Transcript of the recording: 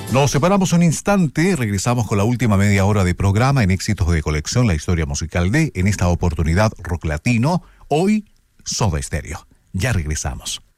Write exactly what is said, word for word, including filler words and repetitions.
Nos separamos un instante, regresamos con la última media hora de programa en Éxitos de Colección, la historia musical de, en esta oportunidad, rock latino, hoy Soda Stereo. Ya regresamos.